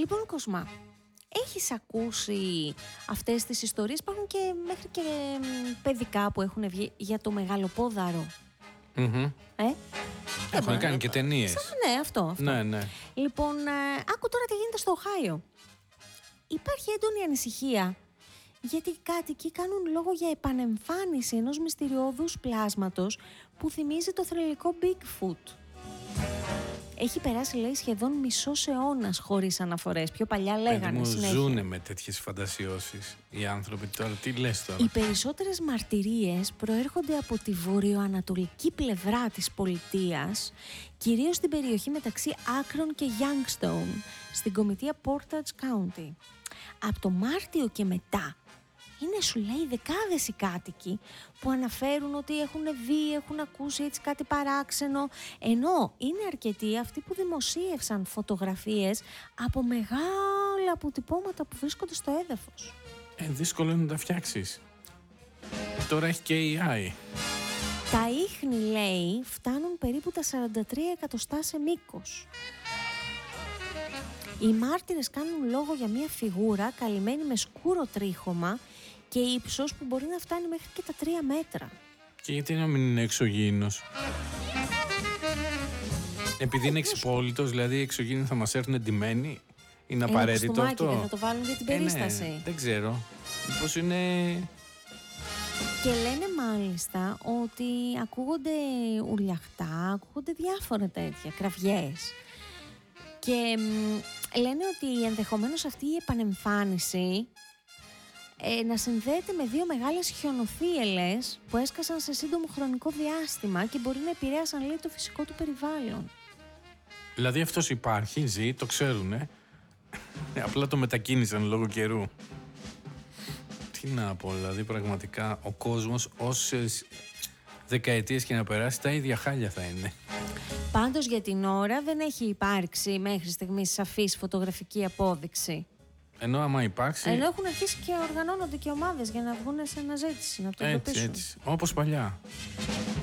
Λοιπόν, Κοσμά, έχεις ακούσει αυτές τις ιστορίες? Υπάρχουν και μέχρι και παιδικά που έχουν βγει για το μεγαλοπόδαρο. Έχουν κάνει και ταινίες. Ναι, αυτό. Ναι. Λοιπόν, άκου τώρα τι γίνεται στο Οχάιο. Υπάρχει έντονη ανησυχία γιατί οι κάτοικοι κάνουν λόγο για επανεμφάνιση ενός μυστηριώδους πλάσματος που θυμίζει το θρυλικό Bigfoot. Έχει περάσει, λέει, σχεδόν μισός αιώνας χωρίς αναφορές. Πιο παλιά λέγανε συνέχεια. Ζούνε με τέτοιες φαντασιώσεις οι άνθρωποι τώρα. Τι λες τώρα? Οι περισσότερες μαρτυρίες προέρχονται από τη βορειοανατολική πλευρά της πολιτείας, κυρίως στην περιοχή μεταξύ Akron και Youngstown, στην κομιτεία Portage County. Από το Μάρτιο και μετά είναι, σου λέει, δεκάδες οι κάτοικοι που αναφέρουν ότι έχουν δει, έχουν ακούσει έτσι κάτι παράξενο, ενώ είναι αρκετοί αυτοί που δημοσίευσαν φωτογραφίες από μεγάλα αποτυπώματα που βρίσκονται στο έδαφος. Δύσκολο είναι να τα φτιάξεις. Τώρα έχει και AI. Τα ίχνη, λέει, φτάνουν περίπου τα 43 εκατοστά σε μήκος. Οι μάρτυρες κάνουν λόγο για μια φιγούρα καλυμμένη με σκούρο τρίχωμα και ύψος που μπορεί να φτάνει μέχρι και τα 3 μέτρα. Και γιατί να μην είναι εξωγήινος? Επειδή είναι εξυπόλυτος, δηλαδή οι εξωγήινοι θα μας έρθουν εντυμένοι? Είναι απαραίτητο αυτό? Και θα το βάλουν για την περίσταση. Ναι, δεν ξέρω. Μήπως είναι... Και λένε μάλιστα ότι ακούγονται ουρλιαχτά, ακούγονται διάφορα τέτοια, κραυγές. Και λένε ότι ενδεχομένως αυτή η επανεμφάνιση να συνδέεται με 2 μεγάλες χιονοθύελλες που έσκασαν σε σύντομο χρονικό διάστημα και μπορεί να επηρέασαν, λέει, το φυσικό του περιβάλλον. Δηλαδή αυτός υπάρχει, ζει, το ξέρουνε. Απλά το μετακίνησαν λόγω καιρού. Τι να πω, δηλαδή πραγματικά ο κόσμος όσες δεκαετίες και να περάσει τα ίδια χάλια θα είναι. Πάντως για την ώρα δεν έχει υπάρξει μέχρι στιγμής σαφής φωτογραφική απόδειξη. Ενώ άμα υπάρξει... Ενώ έχουν αρχίσει και οργανώνονται και ομάδες για να βγουν σε αναζήτηση, να το εντοπίσουν. Έτσι, όπως παλιά.